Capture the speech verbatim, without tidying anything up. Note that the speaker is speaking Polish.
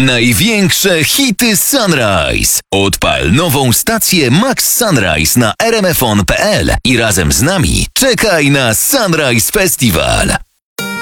Największe hity Sunrise. Odpal nową stację Max Sunrise na r m f on kropka p l i razem z nami czekaj na Sunrise Festival.